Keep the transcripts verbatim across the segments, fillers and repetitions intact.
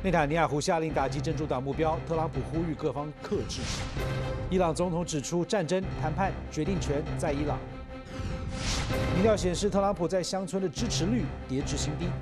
内塔尼亚胡下令打击真主党目标，特朗普呼吁各方克制。伊朗总统指出，战争谈判决定权在伊朗。民调显示，特朗普在乡村的支持率跌至新低。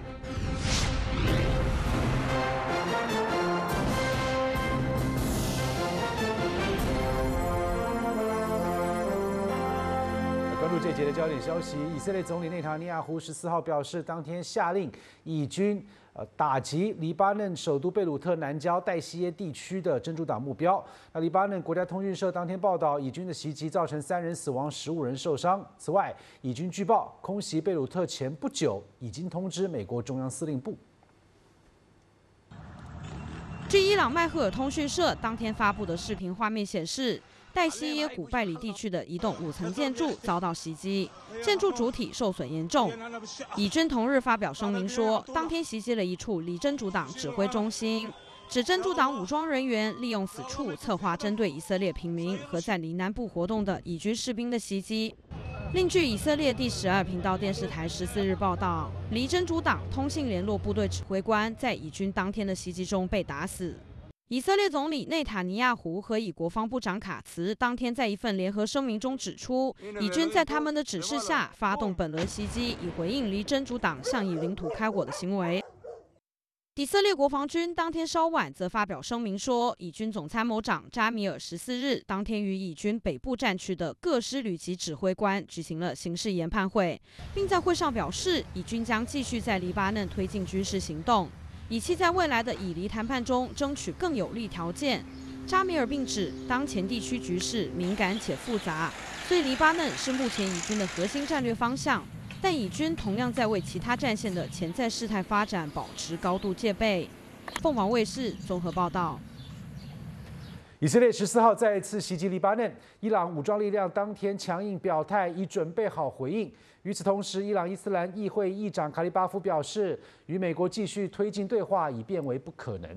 关注这一节的焦点消息，以色列总理内塔尼亚胡十四号表示，当天下令以军呃打击黎巴嫩首都贝鲁特南郊代西耶地区的真主党目标。那黎巴嫩国家通讯社当天报道，以军的袭击造成三人死亡，十五人受伤。此外，以军据报空袭贝鲁特前不久已经通知美国中央司令部。 据伊朗麦赫尔通讯社当天发布的视频画面显示，代西耶古拜里地区的一栋五层建筑遭到袭击，建筑主体受损严重。以军同日发表声明说，当天袭击了一处离真主党指挥中心，指真主党武装人员利用此处策划针对以色列平民和在离南部活动的以军士兵的袭击。另据以色列第十二频道电视台十四日报道，离真主党通信联络部队指挥官在以军当天的袭击中被打死。以色列总理内塔尼亚胡和以国防部长卡茨当天在一份联合声明中指出，以军在他们的指示下发动本轮袭击，以回应离真主党向以领土开火的行为。以色列国防军当天稍晚则发表声明说，以军总参谋长扎米尔十四日当天与以军北部战区的各师旅级指挥官举行了形势研判会，并在会上表示，以军将继续在黎巴嫩推进军事行动，以期在未来的以黎谈判中争取更有利条件。扎米尔并指，当前地区局势敏感且复杂，所以黎巴嫩是目前以军的核心战略方向。但以军同样在为其他战线的潜在事态发展保持高度戒备。凤凰卫视综合报道。 以色列十四号再一次袭击黎巴嫩，伊朗武装力量当天强硬表态，已准备好回应。与此同时，伊朗伊斯兰议会议长卡利巴夫表示，与美国继续推进对话已变为不可能。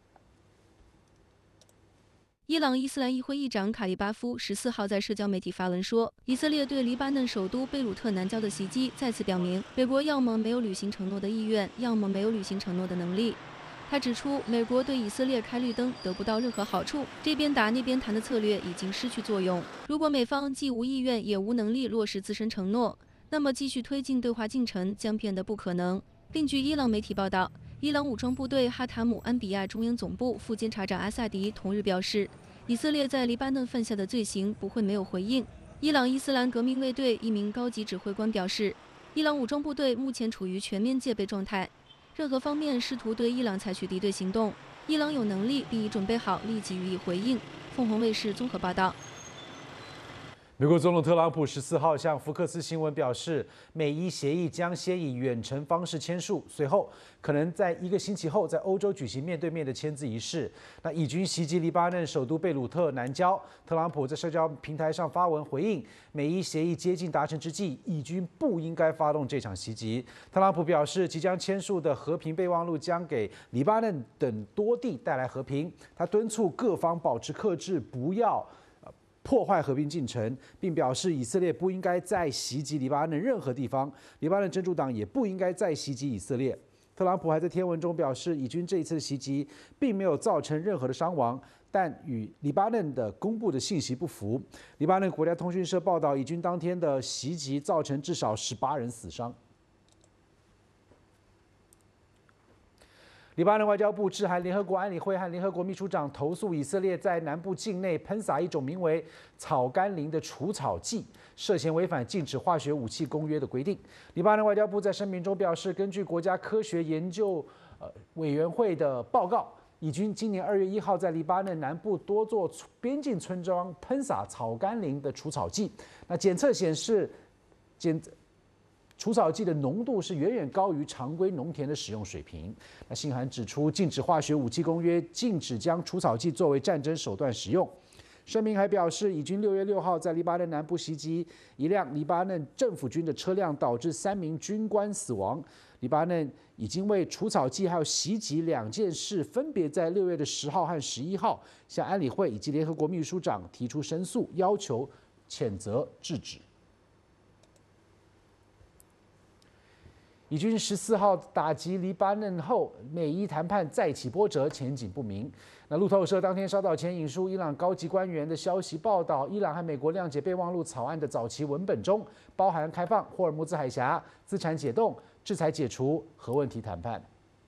伊朗伊斯兰议会议长卡利巴夫十四号在社交媒体发文说，以色列对黎巴嫩首都贝鲁特南郊的袭击再次表明，美国要么没有履行承诺的意愿，要么没有履行承诺的能力。他指出，美国对以色列开绿灯得不到任何好处，这边打那边谈的策略已经失去作用。如果美方既无意愿也无能力落实自身承诺，那么继续推进对话进程将变得不可能。另据伊朗媒体报道，伊朗武装部队哈塔姆安比亚中央总部副监察长阿萨迪同日表示，以色列在黎巴嫩犯下的罪行不会没有回应。伊朗伊斯兰革命卫队一名高级指挥官表示，伊朗武装部队目前处于全面戒备状态，任何方面试图对伊朗采取敌对行动，伊朗有能力并已准备好立即予以回应。凤凰卫视综合报道。 美国总统特朗普十四号向福克斯新闻表示，美伊协议将先以远程方式签署，随后可能在一个星期后在欧洲举行面对面的签字仪式。那以军袭击黎巴嫩首都贝鲁特南郊，特朗普在社交平台上发文回应，美伊协议接近达成之际，以军不应该发动这场袭击。特朗普表示，即将签署的和平备忘录将给黎巴嫩等多地带来和平。他敦促各方保持克制，不要破坏和平进程，并表示以色列不应该再袭击黎巴嫩任何地方，黎巴嫩真主党也不应该再袭击以色列。特朗普还在贴文中表示，以军这一次的袭击并没有造成任何的伤亡，但与黎巴嫩的公布的信息不符。黎巴嫩国家通讯社报道，以军当天的袭击造成至少十八人死伤。黎巴嫩外交部致函联合国安理会和联合国秘书长，投诉以色列在南部境内喷洒一种名为草甘膦的除草剂，涉嫌违反禁止化学武器公约的规定。黎巴嫩外交部在声明中表示，根据国家科学研究呃委员会的报告，以军今年二月一号在黎巴嫩南部多座边境村庄喷洒草甘膦的除草剂，那检测显示检。除草剂的浓度是远远高于常规农田的使用水平。那信函指出，禁止化学武器公约禁止将除草剂作为战争手段使用。声明还表示，以军六月六号在黎巴嫩南部袭击一辆黎巴嫩政府军的车辆，导致三名军官死亡。黎巴嫩已经为除草剂还有袭击两件事，分别在六月的十号和十一号向安理会以及联合国秘书长提出申诉，要求谴责制止。 以军十四号打击黎巴嫩后，美伊谈判再起波折，前景不明。那路透社当天稍早前引述伊朗高级官员的消息报道，伊朗和美国谅解备忘录草案的早期文本中，包含开放霍尔木兹海峡、资产解冻、制裁解除、核问题谈判。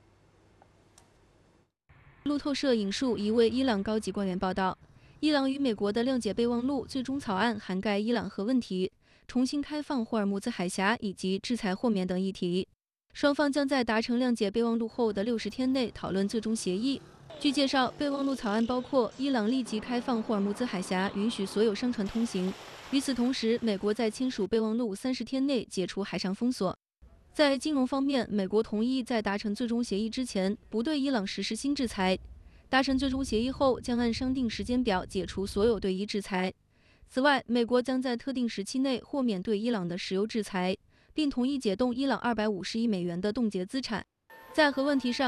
路透社引述一位伊朗高级官员报道，伊朗与美国的谅解备忘录最终草案涵盖伊朗核问题、重新开放霍尔木兹海峡以及制裁豁免等议题。双方将在达成谅解备忘录后的六十天内讨论最终协议。据介绍，备忘录草案包括伊朗立即开放霍尔木兹海峡，允许所有商船通行。与此同时，美国在签署备忘录三十天内解除海上封锁。在金融方面，美国同意在达成最终协议之前不对伊朗实施新制裁。达成最终协议后，将按商定时间表解除所有对伊制裁。此外，美国将在特定时期内豁免对伊朗的石油制裁，并同意解冻伊朗二百五十亿美元的冻结资产。在核问题上，